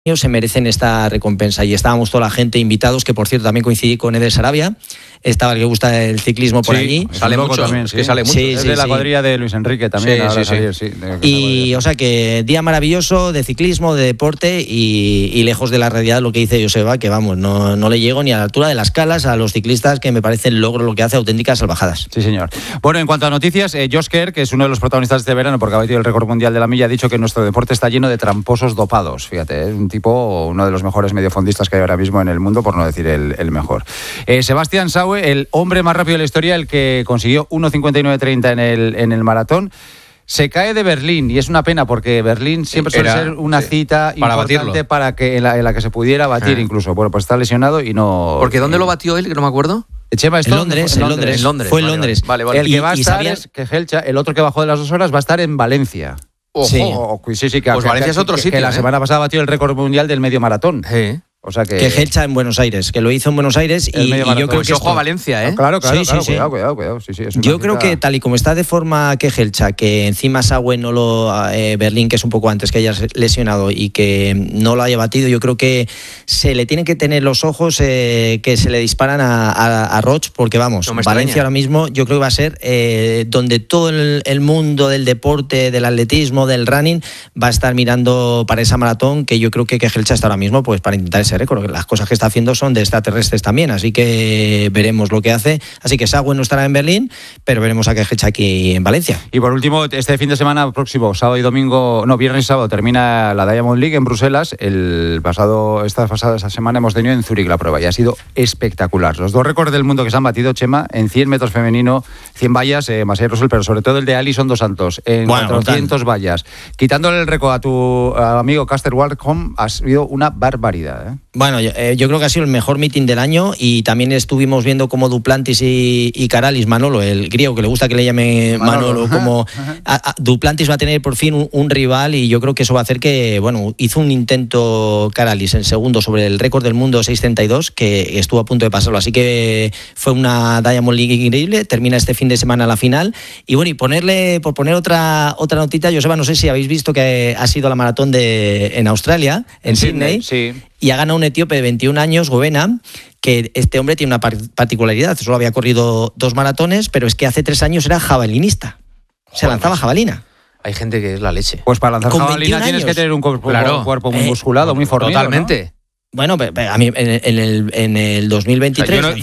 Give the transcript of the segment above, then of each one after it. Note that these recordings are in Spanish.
se merecen esta recompensa. Y estábamos toda la gente invitados, que por cierto también coincidí con Eder Sarabia, estaba el que gusta el ciclismo por allí. Sale mucho también, sí. Que sale mucho. Es de la cuadrilla de Luis Enrique también. Y o sea que día maravilloso de ciclismo, de deporte y lejos de la realidad lo que dice Joseba, que vamos, no le llego ni a la altura de las calas a los ciclistas, que me parece el logro lo que hace, auténticas salvajadas. Sí, señor. Bueno, en cuanto a noticias, Josh Kerr, que es uno de los protagonistas de este verano, porque ha batido el récord mundial de la milla, ha dicho que nuestro deporte está lleno de tramposos dopados. Fíjate, es un tipo, uno de los mejores mediofondistas que hay ahora mismo en el mundo, por no decir el mejor. Sebastián Saue, el hombre más rápido de la historia, el que consiguió 1:59:30 en el maratón, se cae de Berlín, y es una pena porque Berlín siempre suele ser una cita importante para que en la que se pudiera batir incluso. Bueno, pues está lesionado y no... ¿Porque dónde lo batió él, que no me acuerdo? Chema, en Londres. Fue en Londres. Vale. El que va a estar es Kejelcha, el otro que bajó de las 2 horas va a estar en Valencia. Ojo. Sí, pues Valencia es otro sitio. Que la semana pasada batió el récord mundial del medio maratón. O sea que Kejelcha en Buenos Aires, que lo hizo en Buenos Aires y yo creo que ojo a Valencia, ¿eh? Claro, sí. Cuidado. Sí, yo creo que tal y como está de forma Kejelcha, que encima Saue no lo Berlín, que es un poco antes que haya lesionado y que no lo haya batido, yo creo que se le tienen que tener los ojos que se le disparan a Roch, porque vamos, Valencia ahora mismo yo creo que va a ser donde todo el mundo del deporte, del atletismo, del running va a estar mirando para esa maratón, que yo creo que Kejelcha está ahora mismo pues para intentar ese récord. Las cosas que está haciendo son de extraterrestres también, así que veremos lo que hace. Así que Saue no estará en Berlín, pero veremos a Kejelcha aquí en Valencia. Y por último, este fin de semana próximo, sábado y domingo, viernes y sábado, termina la Diamond League en Bruselas. Esta semana hemos tenido en Zúrich la prueba y ha sido espectacular. Los 2 récords del mundo que se han batido, Chema, en 100 metros femenino, 100 vallas, Massey Russell, pero sobre todo el de Alison dos Santos, en 400 vallas. Quitándole el récord a tu amigo Caster Waldholm, ha sido una barbaridad, ¿eh? Bueno, yo creo que ha sido el mejor meeting del año, y también estuvimos viendo cómo Duplantis y Karalis, Manolo, el griego, que le gusta que le llame Manolo, como Duplantis va a tener por fin un rival, y yo creo que eso va a hacer que, bueno, hizo un intento Karalis en segundo sobre el récord del mundo 6:32, que estuvo a punto de pasarlo, así que fue una Diamond League increíble. Termina este fin de semana la final, y bueno, y por poner otra notita, Joseba, no sé si habéis visto que ha sido la maratón en Australia, en Sydney. Sí. Y ha ganado un etíope de 21 años, Gobena, que este hombre tiene una particularidad. Solo había corrido 2 maratones, pero es que hace 3 años era jabalinista. Se lanzaba jabalina. Hay gente que es la leche. Pues para lanzar jabalina tienes que tener un cuerpo muy musculado, muy fornido. Totalmente. ¿No? Bueno, a mí en el 2023... O sea,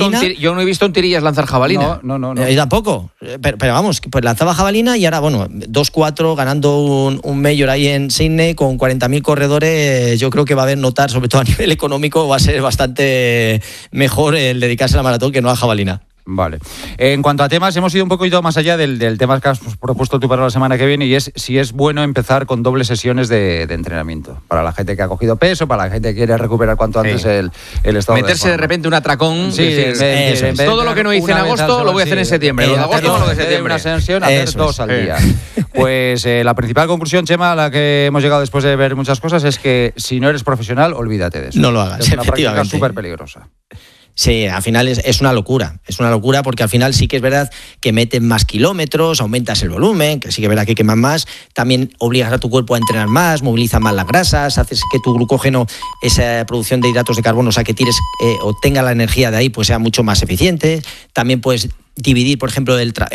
yo no he visto un Tirillas lanzar jabalina. No. Tampoco. Pero vamos, pues lanzaba jabalina y ahora, bueno, 2-4 ganando un mayor ahí en Sydney con 40.000 corredores. Yo creo que va a haber notar, sobre todo a nivel económico, va a ser bastante mejor el dedicarse a la maratón que no a jabalina. Vale. En cuanto a temas, hemos ido un poquito más allá del tema que has propuesto tú para la semana que viene, y es si es bueno empezar con dobles sesiones de entrenamiento. Para la gente que ha cogido peso, para la gente que quiere recuperar cuanto antes el estado meterse de repente un atracón. Sí, todo lo que no hice en agosto lo voy a hacer en septiembre. Lo de agosto lo de septiembre. Una sesión, hacer 2 al día. Pues la principal conclusión, Chema, a la que hemos llegado después de ver muchas cosas, es que si no eres profesional, olvídate de eso. No lo hagas, es una práctica súper peligrosa. Sí, al final es una locura. Es una locura porque al final sí que es verdad que meten más kilómetros, aumentas el volumen, que sí que es verdad que queman más, también obligas a tu cuerpo a entrenar más, movilizas más las grasas, haces que tu glucógeno, esa producción de hidratos de carbono, o sea, que tires o tenga la energía de ahí, pues sea mucho más eficiente. También puedes dividir, por ejemplo,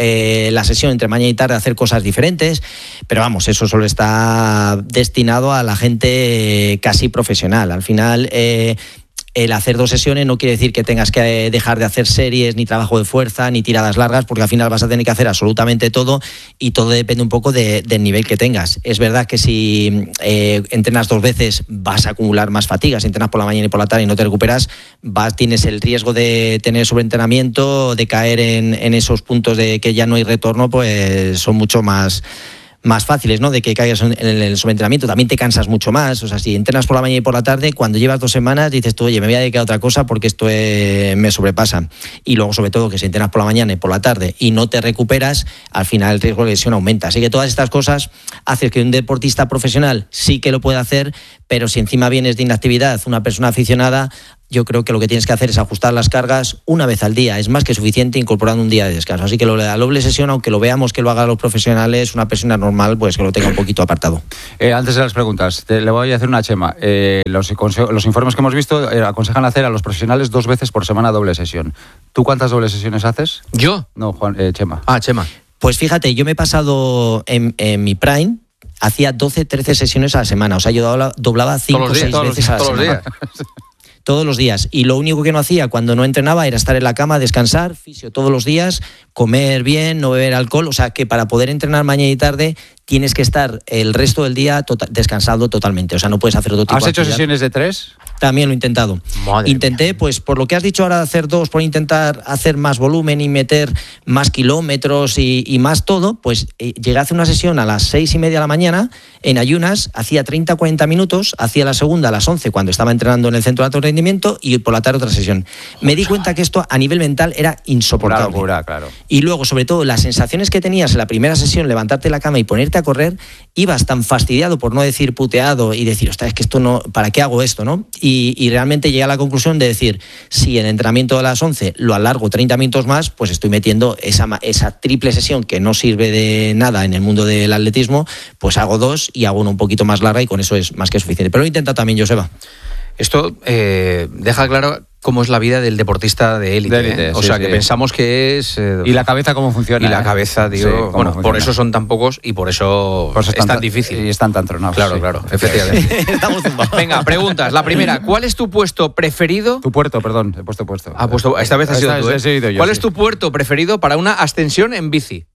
la sesión entre mañana y tarde, hacer cosas diferentes, pero vamos, eso solo está destinado a la gente casi profesional. Al final... el hacer 2 sesiones no quiere decir que tengas que dejar de hacer series, ni trabajo de fuerza, ni tiradas largas, porque al final vas a tener que hacer absolutamente todo, y todo depende un poco del nivel que tengas. Es verdad que si entrenas 2 veces vas a acumular más fatiga. Si entrenas por la mañana y por la tarde y no te recuperas, tienes el riesgo de tener sobreentrenamiento, de caer en esos puntos de que ya no hay retorno, pues son mucho más fáciles, ¿no? De que caigas en el sobreentrenamiento. También te cansas mucho más. O sea, si entrenas por la mañana y por la tarde, cuando llevas 2 semanas dices tú, oye, me voy a dedicar a otra cosa porque esto me sobrepasa. Y luego, sobre todo, que si entrenas por la mañana y por la tarde y no te recuperas, al final el riesgo de lesión aumenta. Así que todas estas cosas hacen que un deportista profesional sí que lo pueda hacer, pero si encima vienes de inactividad, una persona aficionada, yo creo que lo que tienes que hacer es ajustar las cargas una vez al día. Es más que suficiente incorporando un día de descanso. Así que lo de la doble sesión, aunque lo veamos que lo hagan los profesionales, una persona normal, pues que lo tenga un poquito apartado. Antes de las preguntas, le voy a hacer una Chema. Los informes que hemos visto aconsejan hacer a los profesionales 2 veces por semana doble sesión. ¿Tú cuántas dobles sesiones haces? ¿Yo? No, Juan, Chema. Chema. Pues fíjate, yo me he pasado en mi Prime, hacía 12, 13 sesiones a la semana. O sea, yo doblaba 5 o 6 veces a la semana. Todos los días. Y lo único que no hacía cuando no entrenaba era estar en la cama, descansar, fisio todos los días, comer bien, no beber alcohol. O sea, que para poder entrenar mañana y tarde tienes que estar el resto del día descansado totalmente. O sea, no puedes hacer otro tipo de actividad. ¿Has hecho sesiones de 3? También lo he intentado. Intenté, pues por lo que has dicho ahora de hacer 2, por intentar hacer más volumen y meter más kilómetros y más todo, pues llegué a hacer una sesión a las 6:30 de la mañana en ayunas, hacía 30-40 minutos, hacía la segunda a las 11 cuando estaba entrenando en el centro de alto rendimiento y por la tarde otra sesión. Me di cuenta que esto a nivel mental era insoportable. Claro. Y luego, sobre todo, las sensaciones que tenías en la primera sesión, levantarte de la cama y ponerte a correr, ibas tan fastidiado, por no decir puteado, y decir, ostras, es que esto no, ¿para qué hago esto, no? Y realmente llegué a la conclusión de decir, si el entrenamiento de las 11 lo alargo 30 minutos más, pues estoy metiendo esa triple sesión que no sirve de nada en el mundo del atletismo, pues hago 2 y hago una un poquito más larga y con eso es más que suficiente. Pero lo intenta también Joseba. Esto deja claro cómo es la vida del deportista de élite. O sea, que pensamos que es... ¿Y la cabeza cómo funciona? Y la cabeza, tío... Sí, bueno, por eso son tan pocos y por eso es tan difícil. Y están tan tronados. Claro, efectivamente. Venga, preguntas. La primera, ¿cuál es tu puesto preferido? Tu puerto, perdón, he puesto puesto. Esta vez has sido tú, he sido yo, ¿Cuál es tu puerto preferido para una ascensión en bici?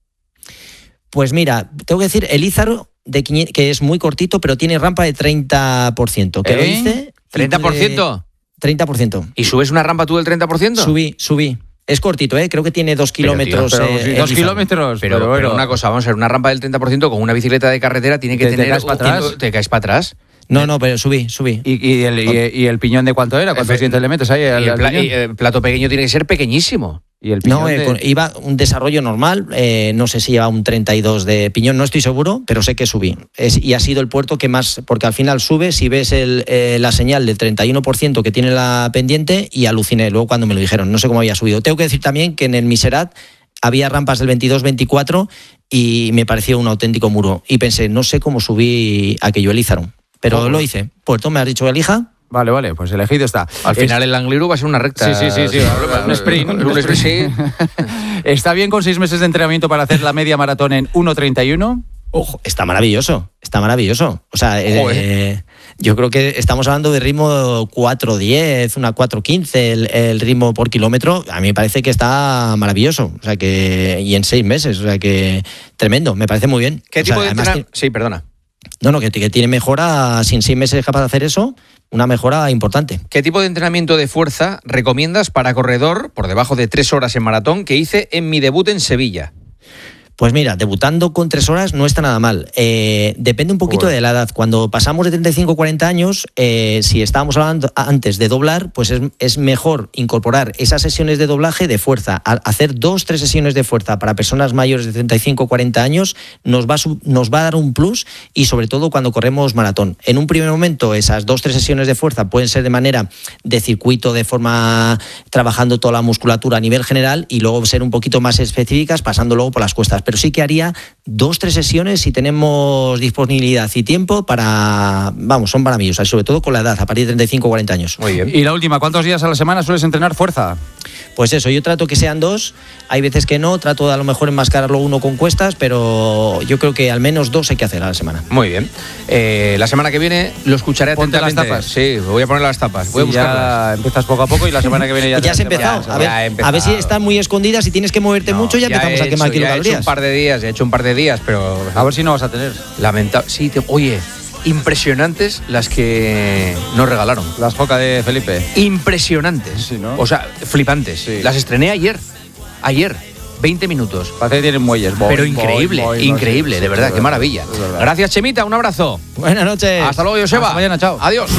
Pues mira, tengo que decir, el Ízaro, que es muy cortito, pero tiene rampa de 30%. Que lo hice... ¿30%? 30%. ¿Y subes una rampa tú del 30%? Subí. Es cortito, creo que tiene 2 kilómetros. 2 kilómetros. Pero una cosa, vamos a ver, una rampa del 30% con una bicicleta de carretera tiene que tener... ¿Te caes para atrás? No, pero subí. ¿Y el piñón de cuánto era? ¿Cuántos dientes le metes ahí? El plato pequeño tiene que ser pequeñísimo. ¿Y el piñón iba un desarrollo normal, no sé si lleva un 32 de piñón, no estoy seguro, pero sé que subí. Y ha sido el puerto que más, porque al final sube, si ves la señal del 31% que tiene la pendiente, y aluciné luego cuando me lo dijeron, no sé cómo había subido. Tengo que decir también que en el Miserat había rampas del 22-24 y me pareció un auténtico muro. Y pensé, no sé cómo subí aquello, el Ízaro. Pero lo hice. Puerto me has dicho que elija. Vale, pues elegido está. Al final el Angliru va a ser una recta. Sí. Un sprint. Sí. ¿Está bien con 6 meses de entrenamiento para hacer la media maratón en 1:31? Ojo, está maravilloso. O sea, yo creo que estamos hablando de ritmo 4:10, una 4:15, el ritmo por kilómetro. A mí me parece que está maravilloso. O sea, y en 6 meses. O sea, que tremendo. Me parece muy bien. ¿Qué tipo de entrenamiento? Sí, perdona. No, que tiene mejora, si en 6 meses es capaz de hacer eso, una mejora importante. ¿Qué tipo de entrenamiento de fuerza recomiendas para corredor por debajo de 3 horas en maratón que hice en mi debut en Sevilla? Pues mira, debutando con 3 horas no está nada mal. Depende un poquito de la edad. Cuando pasamos de 35 a 40 años, si estábamos hablando antes de doblar, pues es mejor incorporar esas sesiones de doblaje de fuerza. Hacer 2-3 sesiones de fuerza para personas mayores de 35 o 40 años nos va a dar un plus, y sobre todo cuando corremos maratón. En un primer momento, esas 2-3 sesiones de fuerza pueden ser de manera de circuito, de forma trabajando toda la musculatura a nivel general, y luego ser un poquito más específicas, pasando luego por las cuestas. Pero sí que haría 2-3 sesiones si tenemos disponibilidad y tiempo son maravillosas, sobre todo con la edad, a partir de 35 o 40 años. Muy bien. Y la última, ¿cuántos días a la semana sueles entrenar fuerza? Pues eso, yo trato que sean 2, hay veces que no, trato de a lo mejor enmascararlo uno con cuestas, pero yo creo que al menos 2 hay que hacer a la semana. Muy bien. La semana que viene lo escucharé atentamente. Las tapas. Sí, voy a poner las tapas. Voy a buscarlas. Ya empiezas poco a poco y la semana que viene ya... Ya has empezado. A ver si están muy escondidas, si tienes que moverte mucho, ya empezamos a quemar kilocalorías. He hecho un par de días, pero... A ver si no vas a tener. Lamentable. Sí, oye... Impresionantes las que nos regalaron. Las Foca de Felipe. Impresionantes. Sí, ¿no? O sea, flipantes. Sí. Las estrené ayer. 20 minutos. Parece que tienen muelles. Pero increíble, increíble, de verdad, qué maravilla. Gracias, Chemita, un abrazo. Buenas noches. Hasta luego, Joseba. Hasta mañana, chao. Adiós.